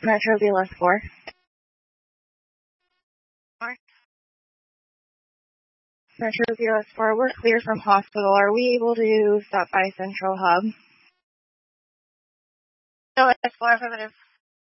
Metro BLS 4. Metro BLS 4, we're clear from hospital. Are we able to stop by Central Hub? BLS 4, affirmative.